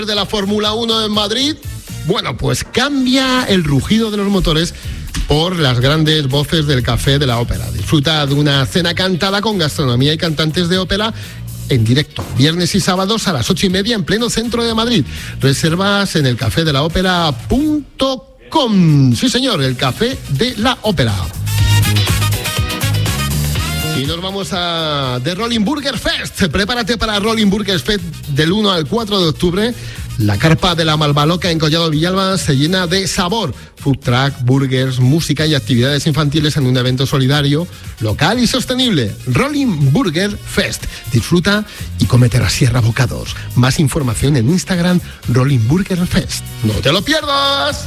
De la Fórmula 1 en Madrid, bueno, pues cambia el rugido de los motores por las grandes voces del Café de la Ópera. Disfruta de una cena cantada con gastronomía y cantantes de ópera en directo, viernes y sábados a las 8:30 en pleno centro de Madrid. Reservas en elcafedelaopera.com. Sí, señor, el Café de la Ópera. Y nos vamos a The Rolling Burger Fest. Prepárate para Rolling Burger Fest del 1 al 4 de octubre. La carpa de la Malvaloca en Collado Villalba se llena de sabor. Food truck, burgers, música y actividades infantiles en un evento solidario, local y sostenible. Rolling Burger Fest. Disfruta y cómete la sierra bocados. Más información en Instagram, Rolling Burger Fest. ¡No te lo pierdas!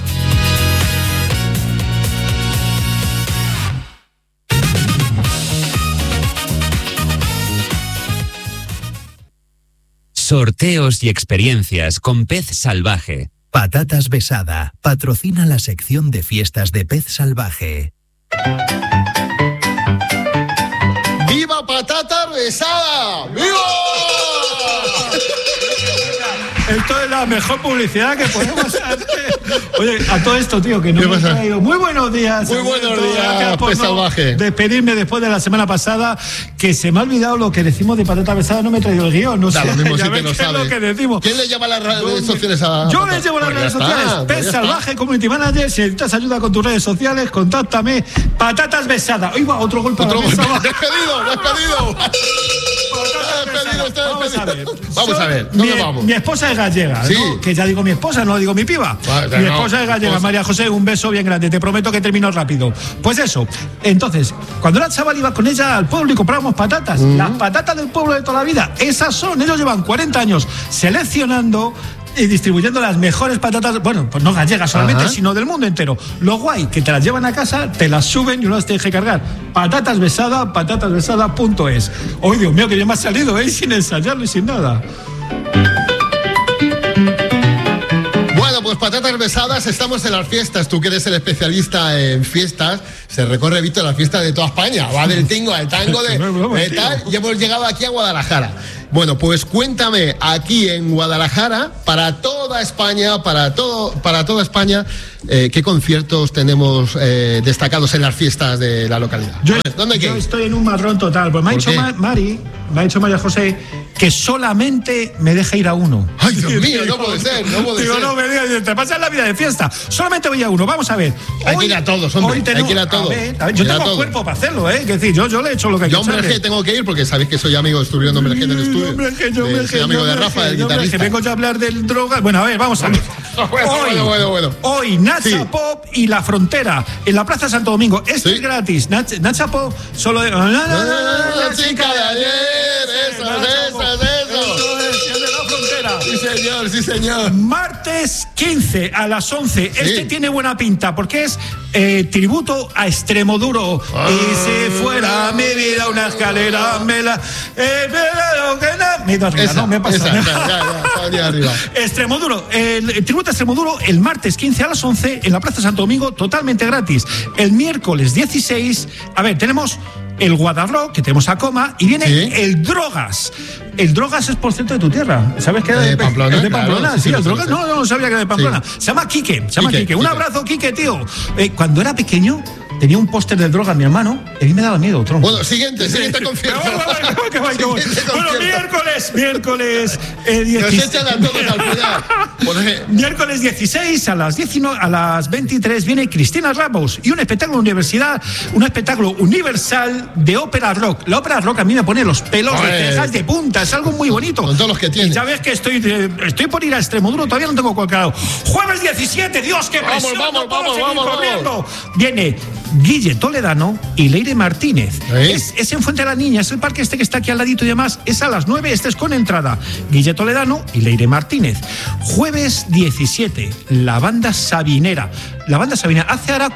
Sorteos y experiencias con Pez Salvaje. Patatas Besada patrocina la sección de fiestas de Pez Salvaje. ¡Viva Patatas Besada! ¡Viva! Esto es la mejor publicidad que podemos hacer. Oye, a todo esto, tío, que no me he traído. Muy buenos días. Muy buenos días, gracias por Pez Salvaje. Despedirme después de la semana pasada, que se me ha olvidado lo que decimos de Patata Besada, no me he traído el guión. No sé, lo mismo sí que no qué sabe. Es lo que decimos. ¿Quién le llama las redes sociales a...? Yo les llevo las redes sociales. Pez Salvaje, Community Manager. Si necesitas ayuda con tus redes sociales, contáctame. Patatas Besada. Hoy va otro golpe. Otro golpe. ¡Despedido! Vamos a ver, ¿dónde vamos? Mi esposa es gallega, sí. ¿no? Que ya digo mi esposa, no digo mi piba. Mi esposa es gallega, María José, un beso bien grande, te prometo que termino rápido. Pues eso, entonces, cuando era chaval iba con ella al pueblo y comprábamos patatas. Las patatas del pueblo de toda la vida, esas son, ellos llevan 40 años seleccionando y distribuyendo las mejores patatas, bueno, pues no gallegas solamente, sino del mundo entero. Lo guay, que te las llevan a casa, te las suben y uno las tienes que cargar. Patatasbesada.es. ¡Ay, Dios mío, que ya me ha salido, sin ensayarlo y sin nada! Bueno, pues Patatas Besadas, estamos en las fiestas. Tú que eres el especialista en fiestas, se recorre, Víctor, la fiesta de toda España. Va del tingo al tango de tal, y hemos llegado aquí a Guadalajara. Bueno, pues cuéntame, aquí en Guadalajara, para toda España, para toda España, ¿qué conciertos tenemos destacados en las fiestas de la localidad? ¿Dónde yo estoy en un marrón total. Pues me ha dicho María José que solamente me deja ir a uno. ¡Ay, Dios mío! No puede ser. Digo, no me digas, te pasas la vida de fiesta. Solamente voy a uno. Vamos a ver. Hay que ir a todos, hombre. Hay que ir a todos. A ver, yo tengo cuerpo para hacerlo, ¿eh? Es decir, yo le he hecho lo que hay que hacer. Yo, hombre, tengo que ir porque sabéis que soy amigo, estudiando hombre en el estudio. Soy amigo de Rafa, del guitarrista. Vengo ya a hablar del droga. Bueno, a ver, vamos a ver. Bueno. Hoy, Nacha Pop y La Frontera, en la Plaza Santo Domingo. Esto es gratis. Nacha Pop, solo de... La chica de ayer, eso. Sí, señor. Martes 15 a las 11. Este tiene buena pinta porque es tributo a Extremoduro. Y si fuera mi vida una escalera, me la... me he ido arriba, no me pasa ya, arriba. Extremoduro, el tributo a Extremoduro el martes 15 a las 11 en la Plaza Santo Domingo, totalmente gratis. El miércoles 16, a ver, tenemos el Guadarrock, que tenemos a Coma, y viene el Drogas. El Drogas es, por cierto, de tu tierra. ¿Sabes qué? De Pamplona. De Pamplona, claro, sí, el Drogas. No sabía que era de Pamplona. Sí. Se llama Quique. Un abrazo, Quique, tío. Cuando era pequeño, tenía un póster del Drogas, mi hermano, y a mí me daba miedo, tronco. Bueno, siguiente concierto. Bueno, miércoles 16. Miércoles 16 a las 23 viene Cristina Ramos y un espectáculo universal de ópera rock. La ópera rock a mí me pone los pelos de cejas de punta, es algo muy bonito. Con todos los que tiene. Y ya ves que estoy por ir a Extremoduro, todavía no tengo colocado. Jueves 17, Dios, qué presión. Vamos. Viene Guille Toledano y Leire Martínez. Es en Fuente de la Niña, es el parque que está aquí al ladito y demás. Es a las 9, es con entrada. Guille Toledano y Leire Martínez. Jueves 17, la banda Sabinera. La banda Sabinera hace ahora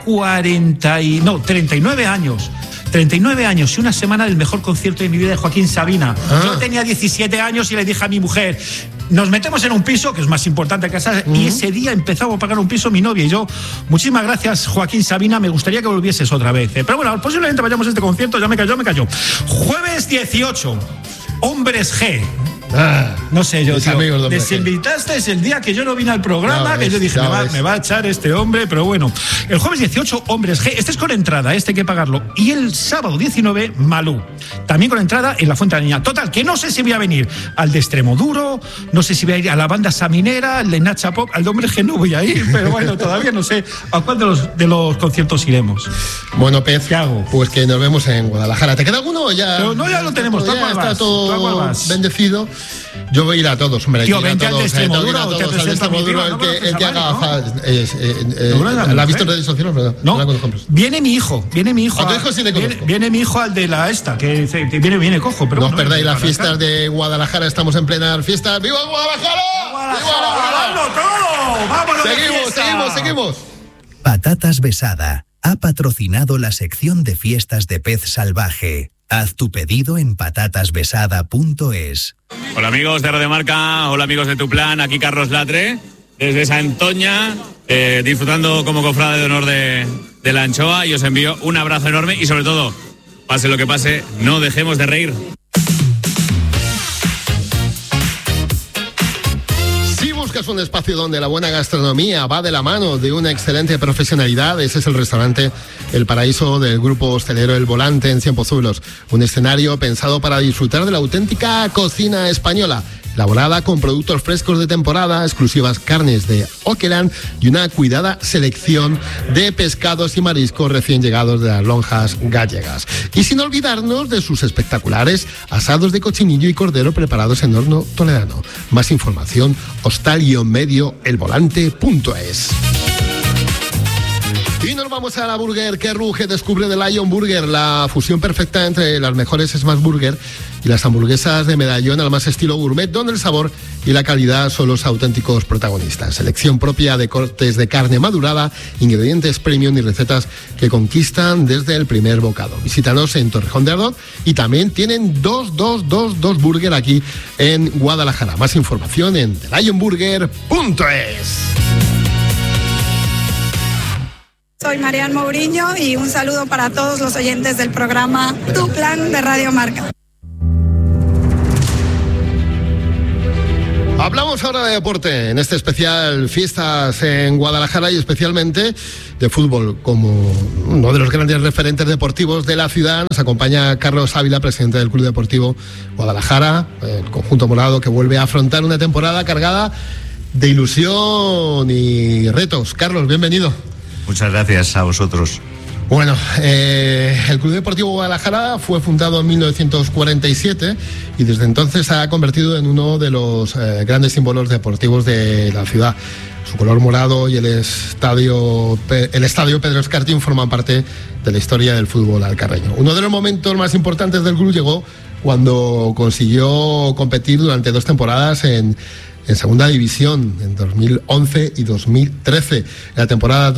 39 años. 39 años y una semana del mejor concierto de mi vida de Joaquín Sabina. Yo tenía 17 años y le dije a mi mujer, nos metemos en un piso, que es más importante que casar, y ese día empezamos a pagar un piso mi novia y yo. Muchísimas gracias, Joaquín Sabina, me gustaría que volvieses otra vez. Pero bueno, posiblemente vayamos a este concierto, ya me cayó. Jueves 18, Hombres G. No sé, yo, tío, amigos, les invitaste el día que yo no vine al programa, que yo dije, me va a echar este hombre, pero bueno. El jueves 18, Hombres G, este es con entrada, este hay que pagarlo. Y el sábado 19, Malú, también con entrada en la Fuente de la Niña. Total, que no sé si voy a venir al de Extremoduro, no sé si voy a ir a la banda Saminera, al de Nacha Pop, al de Hombres G no voy a ir, pero bueno, todavía no sé a cuál de los conciertos iremos. Bueno, Pez, ¿qué hago? Pues que nos vemos en Guadalajara. ¿Te queda alguno o ya? Pero no, ya lo tenemos, ya está todo bendecido. Yo voy a ir a todos, hombre. Tío, vente al de Extremoduro, te presento a mi tío, el que haga ¿la has visto en redes sociales? No, viene mi hijo. ¿A tu hijo sí le conozco? Viene mi hijo al de la esta, que viene cojo. Pero no os perdáis las fiestas de Guadalajara, estamos en plena fiesta. ¡Viva Guadalajara! ¡Viva todo! ¡Vámonos! Seguimos. Patatas Besada ha patrocinado la sección de fiestas de Pez Salvaje. Haz tu pedido en patatasbesada.es. Hola amigos de Radio Marca, hola amigos de Tu Plan, aquí Carlos Latre, desde Santoña, disfrutando como cofrade de honor de la anchoa, y os envío un abrazo enorme y sobre todo, pase lo que pase, no dejemos de reír. Buscas un espacio donde la buena gastronomía va de la mano de una excelente profesionalidad. Ese es el restaurante El Paraíso del grupo hostelero El Volante en Cienpozuelos. Un escenario pensado para disfrutar de la auténtica cocina española, elaborada con productos frescos de temporada, exclusivas carnes de Oqueland y una cuidada selección de pescados y mariscos recién llegados de las lonjas gallegas. Y sin olvidarnos de sus espectaculares asados de cochinillo y cordero preparados en horno toledano. Más información, hostal-elvolante.es. Y nos vamos a la Burger que ruge. Descubre de Lion Burger, la fusión perfecta entre las mejores Smash Burger y las hamburguesas de medallón al más estilo gourmet, donde el sabor y la calidad son los auténticos protagonistas. Selección propia de cortes de carne madurada, ingredientes premium y recetas que conquistan desde el primer bocado. Visítanos en Torrejón de Ardoz y también tienen dos burger aquí en Guadalajara. Más información en thelionburger.es. Soy Marian Mourinho y un saludo para todos los oyentes del programa Tu Plan de Radio Marca. Hablamos ahora de deporte, en este especial Fiestas en Guadalajara, y especialmente de fútbol. Como uno de los grandes referentes deportivos de la ciudad, nos acompaña Carlos Ávila, presidente del Club Deportivo Guadalajara, el conjunto morado que vuelve a afrontar una temporada cargada de ilusión y retos. Carlos, bienvenido. Muchas gracias a vosotros. Bueno, el Club Deportivo Guadalajara fue fundado en 1947 y desde entonces se ha convertido en uno de los grandes símbolos deportivos de la ciudad. Su color morado y el estadio Pedro Escartín forman parte de la historia del fútbol alcarreño. Uno de los momentos más importantes del club llegó cuando consiguió competir durante 2 temporadas en segunda división, en 2011 y 2013. En la temporada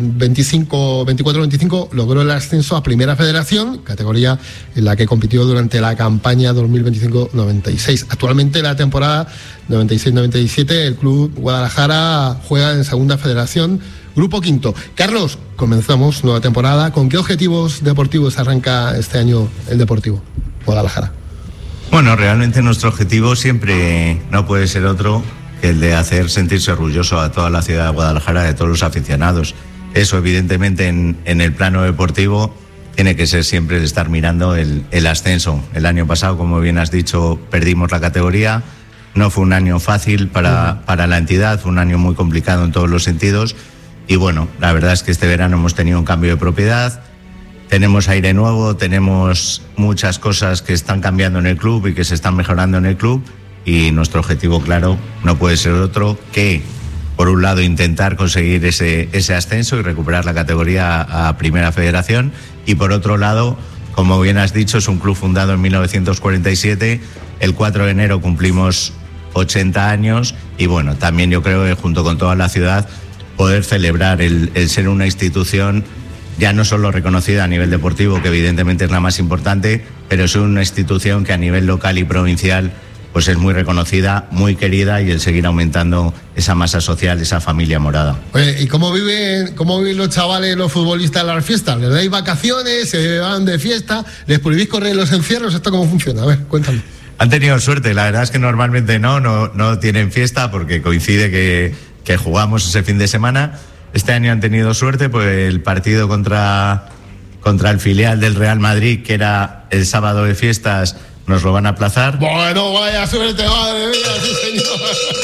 2024-25 logró el ascenso a Primera Federación, categoría en la que compitió durante la campaña 2025-96. Actualmente, la temporada 96-97, el Club Guadalajara juega en Segunda Federación, Grupo Quinto. Carlos, comenzamos nueva temporada. ¿Con qué objetivos deportivos arranca este año el Deportivo Guadalajara? Bueno, realmente nuestro objetivo siempre no puede ser otro que el de hacer sentirse orgulloso a toda la ciudad de Guadalajara, de todos los aficionados. Eso, evidentemente, en el plano deportivo tiene que ser siempre el estar mirando el ascenso. El año pasado, como bien has dicho, perdimos la categoría. No fue un año fácil para la entidad, fue un año muy complicado en todos los sentidos. Y bueno, la verdad es que este verano hemos tenido un cambio de propiedad. Tenemos aire nuevo, tenemos muchas cosas que están cambiando en el club y que se están mejorando en el club, y nuestro objetivo, claro, no puede ser otro que, por un lado, intentar conseguir ese ascenso y recuperar la categoría a Primera Federación, y por otro lado, como bien has dicho, es un club fundado en 1947, el 4 de enero cumplimos 80 años y bueno, también yo creo que junto con toda la ciudad poder celebrar el ser una institución ya no solo reconocida a nivel deportivo, que evidentemente es la más importante, pero es una institución que a nivel local y provincial pues es muy reconocida, muy querida, y el seguir aumentando esa masa social, esa familia morada. Oye, ¿y cómo viven los chavales, los futbolistas las fiestas? ¿Les dais vacaciones, se van de fiesta, les prohibís correr los encierros? ¿Esto cómo funciona? A ver, cuéntame. Han tenido suerte, la verdad es que normalmente no tienen fiesta porque coincide que jugamos ese fin de semana. Este año han tenido suerte, pues el partido contra el filial del Real Madrid, que era el sábado de fiestas, nos lo van a aplazar. Bueno, vaya suerte, madre mía, sí señor.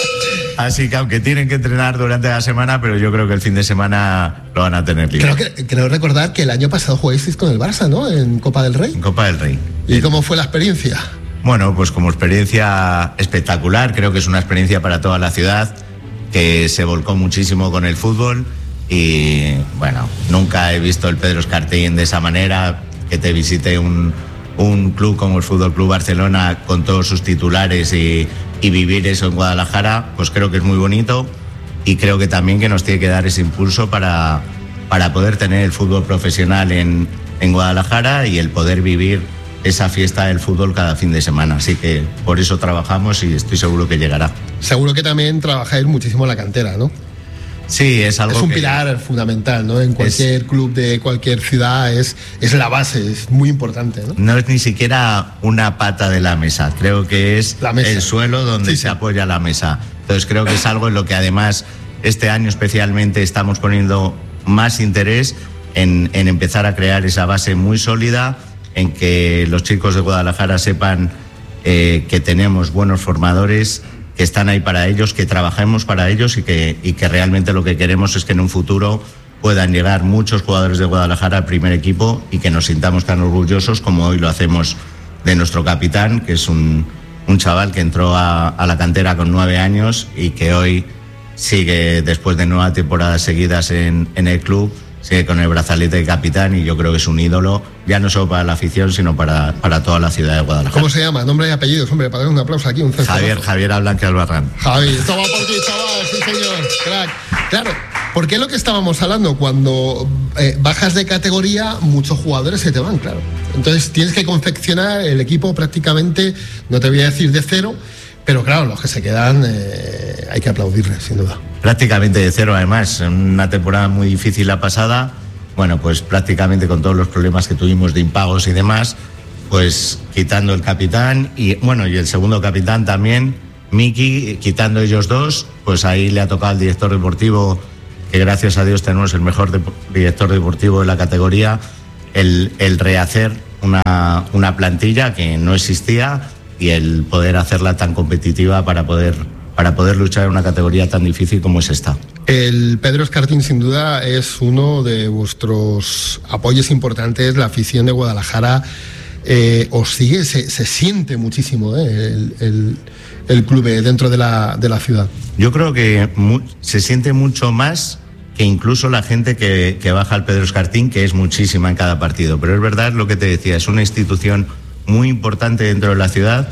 Así que aunque tienen que entrenar durante la semana, pero yo creo que el fin de creo lo van a tener libre. Creo recordar que el año pasado jugasteis con el Barça, ¿no? En Copa del Rey. En Copa del Rey. ¿Y cómo fue la experiencia? Bueno, pues como experiencia espectacular, creo que es una experiencia para toda la ciudad, que se volcó muchísimo con el fútbol y, bueno, nunca he visto el Pedro Escartín de esa manera, que te visite un club como el Fútbol Club Barcelona con todos sus titulares y vivir eso en Guadalajara, pues creo que es muy bonito y creo que también que nos tiene que dar ese impulso para poder tener el fútbol profesional en Guadalajara y el poder vivir esa fiesta del fútbol cada fin de semana. Así que por eso trabajamos y estoy seguro que llegará. Seguro que también trabajáis muchísimo la cantera, ¿no? Sí, es algo. Es un pilar fundamental, ¿no? En cualquier club de cualquier ciudad es la base, es muy importante, ¿no? No es ni siquiera una pata de la mesa, creo que es el suelo donde se apoya la mesa. Entonces creo que es algo en lo que además este año especialmente estamos poniendo más interés en empezar a crear esa base muy sólida, en que los chicos de Guadalajara sepan que tenemos buenos formadores, que están ahí para ellos, que trabajemos para ellos y que realmente lo que queremos es que en un futuro puedan llegar muchos jugadores de Guadalajara al primer equipo y que nos sintamos tan orgullosos como hoy lo hacemos de nuestro capitán, que es un chaval que entró a la cantera con 9 años y que hoy sigue, después de 9 temporadas seguidas en el club, sigue con el brazalete de capitán y yo creo que es un ídolo, ya no solo para la afición, sino para toda la ciudad de Guadalajara. ¿Cómo se llama? Nombre y apellidos, hombre, para dar un aplauso aquí, un cesto. Javier Ablanque Albarrán. Javi, esto va por ti, chaval, sí señor, crack. Claro, porque es lo que estábamos hablando, cuando bajas de categoría, muchos jugadores se te van, claro. Entonces tienes que confeccionar el equipo prácticamente, no te voy a decir de cero, pero claro, los que se quedan hay que aplaudirles, sin duda. Prácticamente de cero, además, una temporada muy difícil la pasada, bueno, pues prácticamente con todos los problemas que tuvimos de impagos y demás, pues quitando el capitán y bueno, y el segundo capitán también, Miki, quitando ellos dos, pues ahí le ha tocado al director deportivo, que gracias a Dios tenemos el mejor director deportivo de la categoría, el rehacer una plantilla que no existía y el poder hacerla tan competitiva para poder luchar en una categoría tan difícil como es esta. El Pedro Escartín sin duda es uno de vuestros apoyos importantes, la afición de Guadalajara os sigue, se siente muchísimo el club dentro de la ciudad. Yo creo que se siente mucho más que incluso la gente que baja al Pedro Escartín, que es muchísima en cada partido, pero es verdad lo que te decía, es una institución muy importante dentro de la ciudad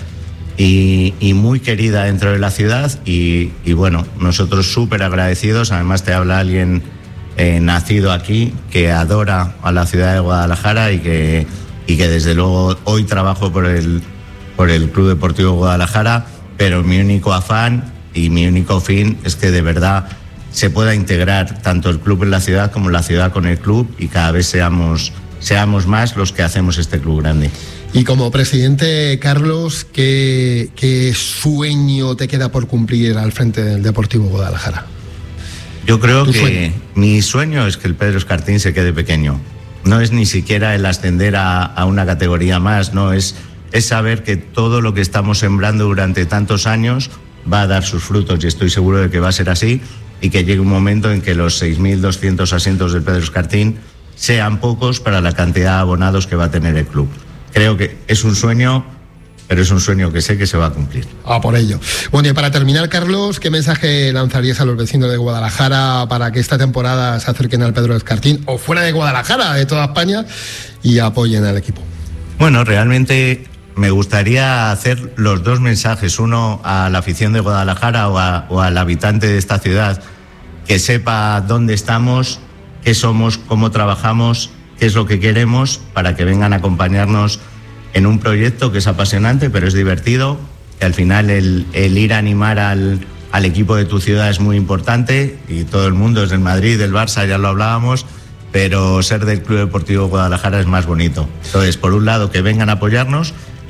y muy querida dentro de la ciudad y bueno, nosotros súper agradecidos. Además te habla alguien nacido aquí, que adora a la ciudad de Guadalajara y que desde luego hoy trabajo por el Club Deportivo Guadalajara, pero mi único afán y mi único fin es que de verdad se pueda integrar tanto el club en la ciudad como la ciudad con el club y cada vez seamos más los que hacemos este club grande. Y como presidente, Carlos, ¿qué sueño te queda por cumplir al frente del Deportivo Guadalajara? Yo creo que mi sueño es que el Pedro Escartín se quede pequeño. No es ni siquiera el ascender a una categoría más, no, es saber que todo lo que estamos sembrando durante tantos años va a dar sus frutos y estoy seguro de que va a ser así y que llegue un momento en que los 6.200 asientos del Pedro Escartín sean pocos para la cantidad de abonados que va a tener el club. Creo que es un sueño, pero es un sueño que sé que se va a cumplir. Por ello. Bueno, y para terminar, Carlos, ¿qué mensaje lanzarías a los vecinos de Guadalajara para que esta temporada se acerquen al Pedro Escartín o fuera de Guadalajara, de toda España, y apoyen al equipo? Bueno, realmente me gustaría hacer los dos mensajes, uno a la afición de Guadalajara o al habitante de esta ciudad, que sepa dónde estamos, qué somos, cómo trabajamos, qué es lo que queremos, para que vengan a acompañarnos en un proyecto que es apasionante, pero es divertido, que al final el ir a animar al equipo de tu ciudad es muy importante, y todo el mundo es del Madrid, del Barça, ya lo hablábamos, pero ser del Club Deportivo Guadalajara es más bonito. Entonces, por un lado, que vengan a apoyarnos,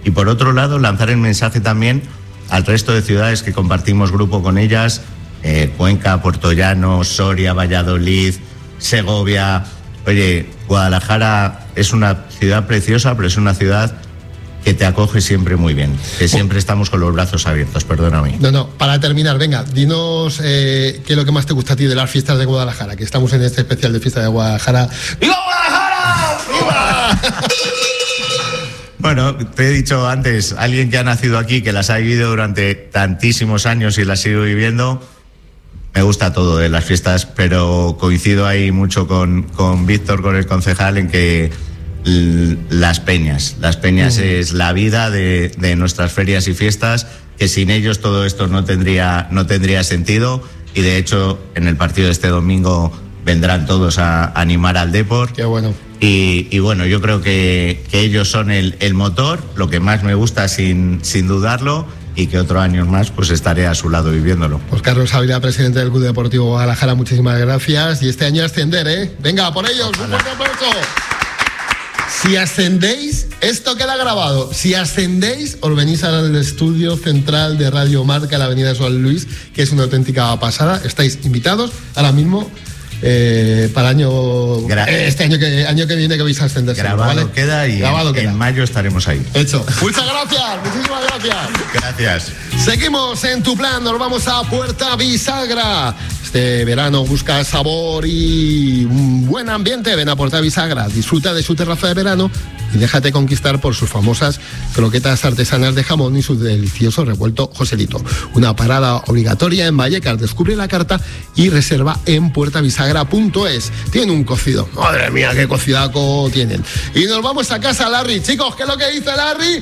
Y por otro lado, lanzar el mensaje también al resto de ciudades que compartimos grupo con ellas, Cuenca, Puerto Llano, Soria, Valladolid, Segovia. Oye, Guadalajara es una ciudad preciosa, pero es una ciudad que te acoge siempre muy bien, que siempre estamos con los brazos abiertos, perdóname. No, para terminar, venga, dinos qué es lo que más te gusta a ti de las fiestas de Guadalajara, que estamos en este especial de fiesta de Guadalajara. ¡Viva Guadalajara! ¡Viva! Bueno, te he dicho antes, alguien que ha nacido aquí, que las ha vivido durante tantísimos años y las sigo viviendo, me gusta todo de las fiestas, pero coincido ahí mucho con Víctor, con el concejal, en que las peñas es la vida de nuestras ferias y fiestas, que sin ellos todo esto no tendría sentido, y de hecho en el partido de este domingo vendrán todos a animar al Depor. Qué bueno. Y bueno, yo creo que ellos son el motor, lo que más me gusta sin dudarlo, y que otros años más pues estaré a su lado viviéndolo. Pues Carlos Ávila, presidente del Club Deportivo Guadalajara, muchísimas gracias, y este año ascender, ¿eh? Venga, por ellos, un fuerte aplauso. Si ascendéis, esto queda grabado, si ascendéis, os venís al estudio central de Radio Marca, la avenida San Luis, que es una auténtica pasada. Estáis invitados ahora mismo para este año que viene, que vais a ascender. Grabado, ¿vale? Queda, y grabado en mayo estaremos ahí. Hecho. Muchas gracias, muchísimas gracias. Gracias. Seguimos en Tu Plan, nos vamos a Puerta Bisagra. Este verano busca sabor y un buen ambiente. Ven a Puerta Bisagra, disfruta de su terraza de verano y déjate conquistar por sus famosas croquetas artesanas de jamón y su delicioso revuelto Joselito. Una parada obligatoria en Vallecas. Descubre la carta y reserva en puertabisagra.es. Tienen un cocido. Madre mía, qué cocidaco tienen. Y nos vamos a Casa Larry. Chicos, ¿qué es lo que dice Larry?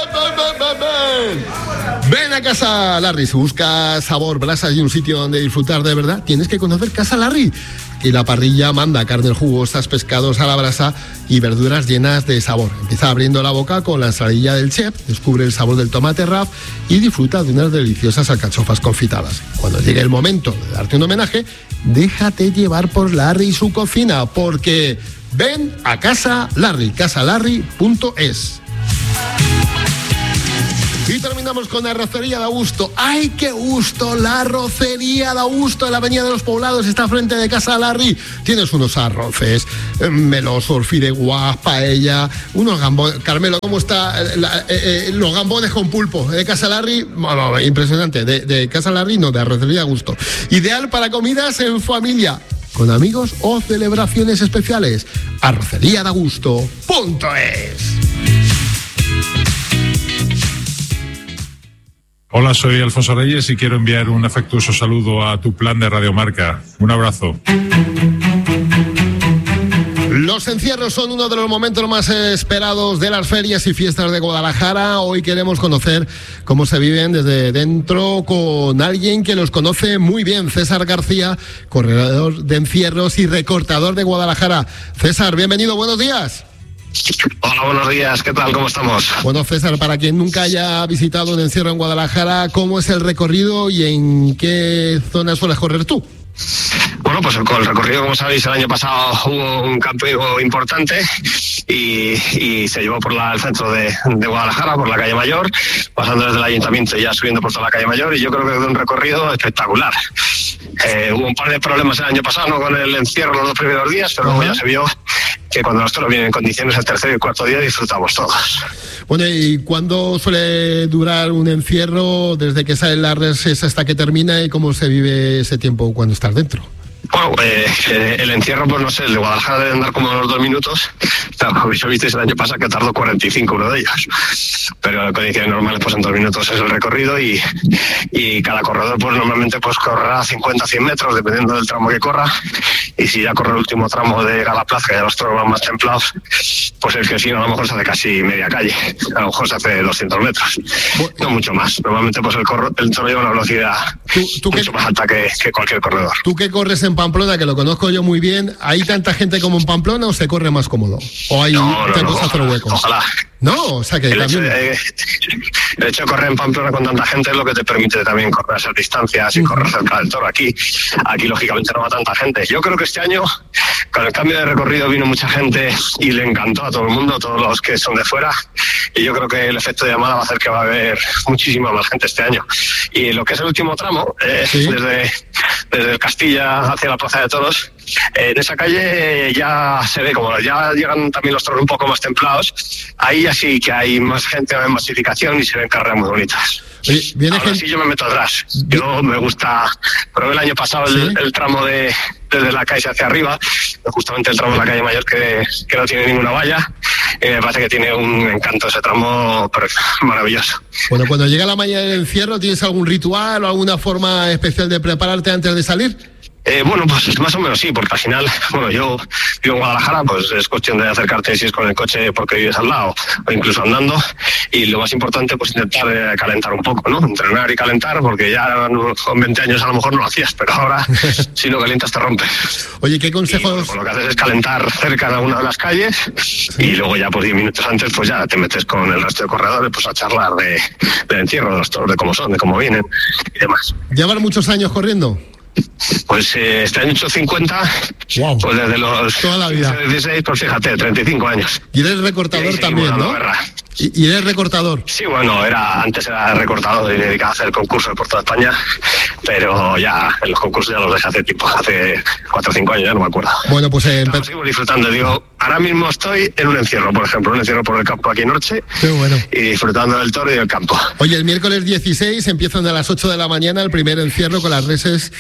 Ven a Casa Larry. Si buscas sabor, brasas y un sitio donde disfrutar de verdad, tienes que conocer Casa Larry. Y la parrilla manda carnes jugosas, pescados a la brasa y verduras llenas de sabor. Empieza abriendo la boca con la ensaladilla del chef, descubre el sabor del tomate raf y disfruta de unas deliciosas alcachofas confitadas. Cuando llegue el momento de darte un homenaje, déjate llevar por Larry y su cocina, porque ven a Casa Larry, casalarry.es. Y terminamos con la Rocería de Augusto. ¡Ay, qué gusto! La Rocería de Augusto, en la Avenida de los Poblados, está frente de Casa Larry. Tienes unos arroces, melosos, fideuás, paella, unos gambones. Carmelo, ¿cómo está los gambones con pulpo de Casa Larry? Bueno, impresionante. De Casa Larry, no, de Rocería de Augusto. Ideal para comidas en familia, con amigos o celebraciones especiales. arroceriadagusto.es. Hola, soy Alfonso Reyes y quiero enviar un afectuoso saludo a Tu Plan de Radio Marca. Un abrazo. Los encierros son uno de los momentos más esperados de las ferias y fiestas de Guadalajara. Hoy queremos conocer cómo se viven desde dentro con alguien que los conoce muy bien, César García, corredor de encierros y recortador de Guadalajara. César, bienvenido, buenos días. Hola, buenos días, ¿qué tal? ¿Cómo estamos? Bueno, César, para quien nunca haya visitado un encierro en Guadalajara, ¿cómo es el recorrido y en qué zona sueles correr tú? Bueno, pues el recorrido, como sabéis, el año pasado hubo un cambio importante y se llevó por el centro de Guadalajara, por la calle Mayor, pasando desde el ayuntamiento y ya subiendo por toda la calle Mayor, y yo creo que es un recorrido espectacular. Hubo un par de problemas el año pasado, ¿no?, con el encierro los 2 primeros días, pero luego ya se vio que cuando los toros vienen en condiciones el tercer y el cuarto día disfrutamos todos. Bueno, ¿y cuándo suele durar un encierro desde que salen las reses hasta que termina y cómo se vive ese tiempo cuando estás dentro? Bueno, el encierro, pues no sé, el de Guadalajara debe andar como unos 2 minutos. Claro, yo visteis el año pasado que tardó 45 uno de ellos. Pero en condiciones normales, pues en 2 minutos es el recorrido y cada corredor, pues normalmente pues correrá 50 a 100 metros, dependiendo del tramo que corra. Y si ya corre el último tramo de la plaza, que ya los toros van más templados, pues el que sí, a lo mejor se hace casi media calle. A lo mejor se hace 200 metros. No mucho más. Normalmente, pues el toro lleva una velocidad mucho más alta que cualquier corredor. ¿Tú qué corres en Pamplona, que lo conozco yo muy bien? ¿Hay tanta gente como en Pamplona o se corre más cómodo? ¿O hay tengo que hacer huecos? Ojalá. No, o sea que el hecho de correr en Pamplona con tanta gente es lo que te permite también correr esas distancias y correr cerca del toro. Aquí lógicamente no va tanta gente. Yo creo que este año con el cambio de recorrido vino mucha gente y le encantó a todo el mundo, todos los que son de fuera, y yo creo que el efecto de llamada va a hacer que va a haber muchísima más gente este año. Y lo que es el último tramo, desde el Castilla hacia la Plaza de Toros, en esa calle ya se ve, como ya llegan también los toros un poco más templados, ahí ya sí que hay más gente, hay masificación y se ven carreras muy bonitas. Oye, ahora sí yo me meto atrás. Yo me gusta, pero el año pasado el tramo desde la calle hacia arriba, justamente el tramo de la calle Mayor que no tiene ninguna valla, me parece que tiene un encanto ese tramo maravilloso. Bueno, cuando llega la mañana del encierro, ¿tienes algún ritual o alguna forma especial de prepararte antes de salir? Bueno, pues más o menos sí, porque al final, yo vivo en Guadalajara, pues es cuestión de acercarte si es con el coche porque vives al lado o incluso andando, y lo más importante pues intentar calentar un poco, ¿no? Entrenar y calentar, porque ya con 20 años a lo mejor no lo hacías, pero ahora si no calientas te rompes. Oye, ¿qué consejos? Y, pues, lo que haces es calentar cerca de alguna de las calles y luego ya pues 10 minutos antes pues ya te metes con el resto de corredores pues a charlar del encierro, de los toros, de cómo son, de cómo vienen y demás. ¿Llevan muchos años corriendo? Pues este año he hecho 50, wow. Pues desde los toda la vida. 16, pues fíjate, 35 años. Y eres recortador también, ¿no? ¿Y eres recortador? Sí, bueno, antes era recortador y me dedicaba a hacer concursos por toda España, pero ya en los concursos ya los dejé hace 4 o 5 años, ya no me acuerdo. Bueno, pues sigo disfrutando, ahora mismo estoy en un encierro, por ejemplo, un encierro por el campo aquí en Orche. Qué bueno. Y disfrutando del toro y del campo. Oye, el miércoles 16 empiezan a las 8 de la mañana el primer encierro con las reses.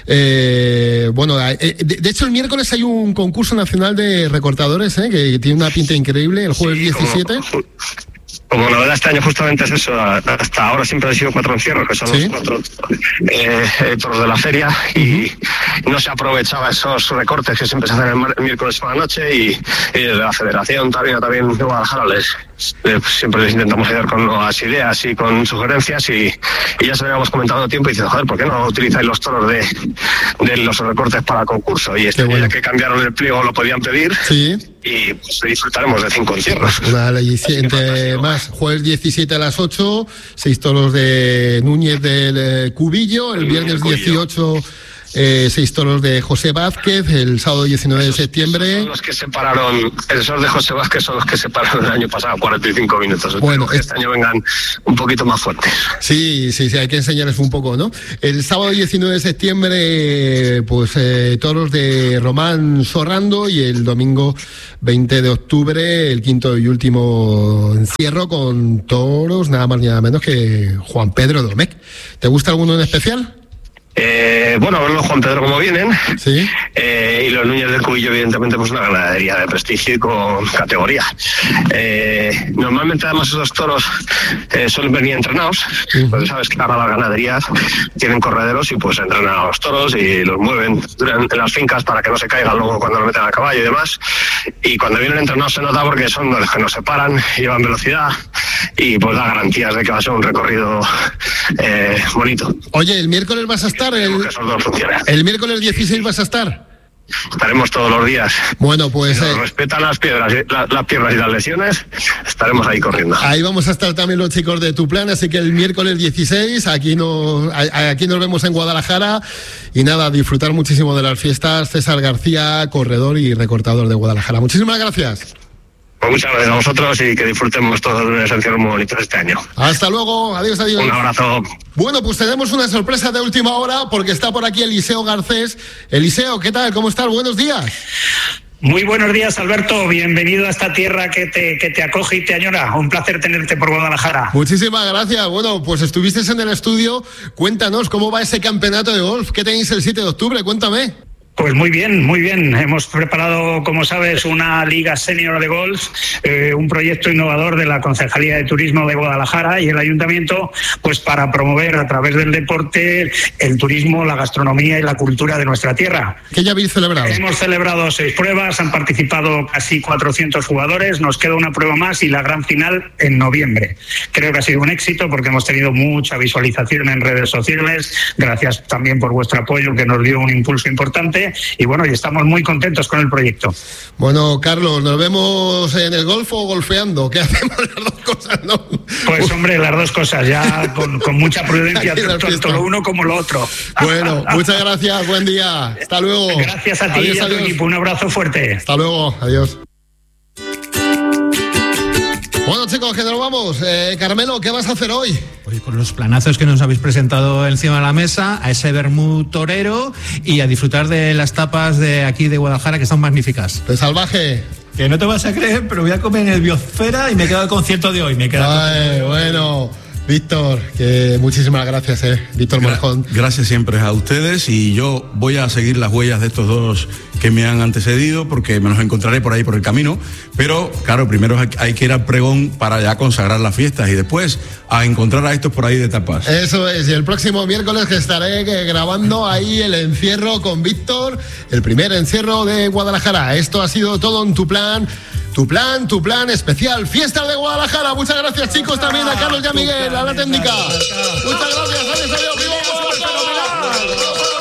De hecho el miércoles hay un concurso nacional de recortadores que tiene una pinta increíble, el jueves 17. Como novedad este año justamente es eso, hasta ahora siempre han sido 4 encierros, que son los 4 toros de la feria, y no se aprovechaba esos recortes que siempre se hacen el miércoles por la noche, y desde la Federación también de Guadalajara siempre les intentamos ayudar con nuevas ideas y con sugerencias, y ya se lo habíamos comentado tiempo y diciendo, joder, ¿por qué no utilizáis los toros de los recortes para concurso? Y día que cambiaron el pliego lo podían pedir. Sí. Y pues disfrutaremos de 5 encierros. Una aliciente más. Jueves 17 a las 8, 6 toros de Núñez del Cubillo. El viernes 18, 6 toros de José Vázquez. El sábado 19 de septiembre. Son los que separaron, esos de José Vázquez son los que separaron el año pasado 45 minutos. Bueno, este año vengan un poquito más fuertes. Sí, hay que enseñarles un poco, ¿no? El sábado 19 de septiembre, pues toros de Román Sorrando, y el domingo 20 de octubre, el quinto y último encierro con toros, nada más ni nada menos que Juan Pedro Domecq. ¿Te gusta alguno en especial? Verlo Juan Pedro como vienen. Sí. Y los Núñez del Cubillo, evidentemente, pues una ganadería de prestigio y con categoría. Normalmente, además, esos toros suelen venir entrenados. Porque sabes que ahora las ganaderías tienen correderos y pues entrenan a los toros y los mueven en las fincas para que no se caigan luego cuando lo meten al caballo y demás. Y cuando vienen entrenados se nota porque son los que no se paran, llevan velocidad y pues da garantías de que va a ser un recorrido bonito. Oye, el miércoles vas a estar. El miércoles 16 vas a estar. Estaremos todos los días. Bueno, pues si nos respetan las piernas y las lesiones, estaremos ahí corriendo. Ahí vamos a estar también los chicos de Tu Plan, así que el miércoles 16 aquí nos vemos en Guadalajara, y nada, disfrutar muchísimo de las fiestas. César García, corredor y recortador de Guadalajara. Muchísimas gracias. Pues muchas gracias a vosotros y que disfrutemos todos de unos encierros muy bonitos este año. Hasta luego, adiós. Un abrazo. Bueno, pues tenemos una sorpresa de última hora porque está por aquí Eliseo Garcés. Eliseo, ¿qué tal? ¿Cómo estás? Buenos días. Muy buenos días, Alberto. Bienvenido a esta tierra que te acoge y te añora. Un placer tenerte por Guadalajara. Muchísimas gracias. Bueno, pues estuviste en el estudio. Cuéntanos, ¿cómo va ese campeonato de golf? ¿Qué tenéis el 7 de octubre? Cuéntame. Pues muy bien, muy bien. Hemos preparado, como sabes, una liga senior de golf, un proyecto innovador de la Concejalía de Turismo de Guadalajara y el Ayuntamiento, pues para promover a través del deporte el turismo, la gastronomía y la cultura de nuestra tierra. ¿Qué ya habéis celebrado? Hemos celebrado 6 pruebas, han participado casi 400 jugadores, nos queda una prueba más y la gran final en noviembre. Creo que ha sido un éxito porque hemos tenido mucha visualización en redes sociales, gracias también por vuestro apoyo que nos dio un impulso importante. adelante y bueno, y estamos muy contentos con el proyecto. Bueno, Carlos, ¿nos vemos en el golf o golfeando? ¿Qué hacemos las dos cosas, no? Pues hombre, las dos cosas, ya con mucha prudencia, tanto lo uno como lo otro. Bueno, muchas gracias, buen día. Hasta luego. Gracias a ti y a tu equipo, un abrazo fuerte. Hasta luego, adiós. Bueno, chicos, que nos vamos. Carmelo, ¿qué vas a hacer hoy? Pues con los planazos que nos habéis presentado encima de la mesa, a ese vermut torero y a disfrutar de las tapas de aquí de Guadalajara, que son magníficas. De Salvaje. Que no te vas a creer, pero voy a comer en el Biosfera y me quedo el concierto de hoy. Bueno, Víctor, que muchísimas gracias, Víctor Morejón. Gracias siempre a ustedes y yo voy a seguir las huellas de estos dos que me han antecedido porque me los encontraré por ahí por el camino, pero claro, primero hay que ir al pregón para ya consagrar las fiestas y después a encontrar a estos por ahí de tapas. Eso es, y el próximo miércoles que estaré grabando ahí el encierro con Víctor, el primer encierro de Guadalajara. Esto ha sido todo en Tu Plan especial Fiesta de Guadalajara. Muchas gracias, chicos, también a Carlos y a Miguel, a la técnica. Muchas gracias, adiós, adiós.